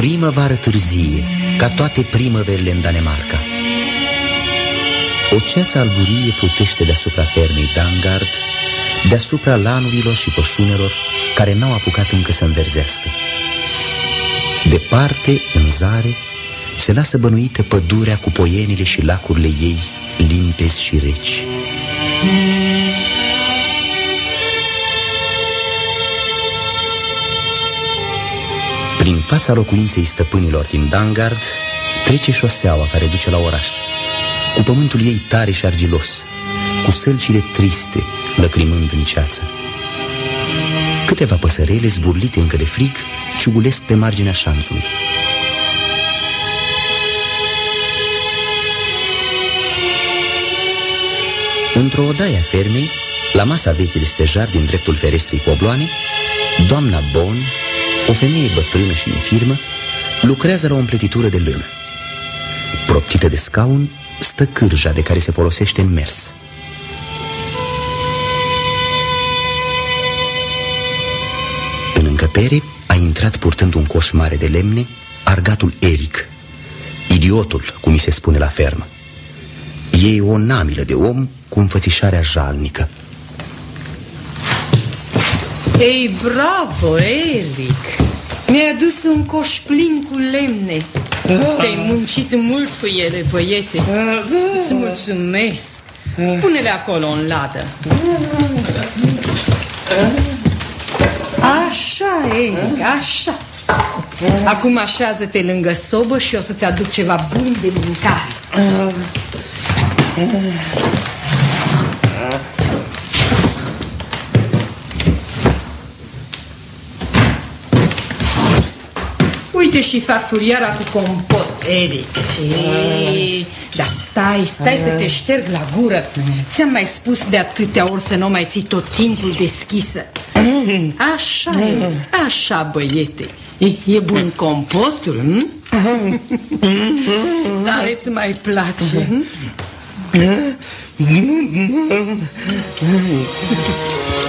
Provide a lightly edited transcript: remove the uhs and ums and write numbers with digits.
Primăvară târzie, ca toate primăverile în Danemarca. O ceață alburie plutește deasupra fermei Dangard, deasupra lanurilor și pășunelor care n-au apucat încă să înverzească. Departe, în zare, se lasă bănuită pădurea cu poienile și lacurile ei limpezi și reci. Prin fața locuinței stăpânilor din Dangard trece șoseaua care duce la oraș, cu pământul ei tare și argilos, cu sălcile triste lăcrimând în ceață. Câteva păsărele zburlite încă de frig ciugulesc pe marginea șanțului. Într-o odaie a fermei, la masa veche de stejar din dreptul ferestrii cu obloane, doamna Bon, o femeie bătrână și infirmă, lucrează la o împletitură de lână. Proptită de scaun stă cârja de care se folosește în mers. În încăpere a intrat purtând un coș mare de lemne argatul Eric, idiotul, cum îi se spune la fermă. E o namilă de om cu înfățișarea jalnică. Ei, bravo, Eric! Mi-ai adus un coș plin cu lemne. Te-ai muncit mult cu ele, băiete. Îți mulțumesc. Pune-le acolo în ladă. Așa, Eric, așa. Acum așează-te lângă sobă și o să-ți aduc ceva bun de mâncare. Uite și farfuriara cu compot, Eric. Dar stai să te șterg la gură. Ți-am mai spus de atâtea ori să nu mai ții tot timpul deschisă. Așa, băiete. E bun compotul, dar îți mai place?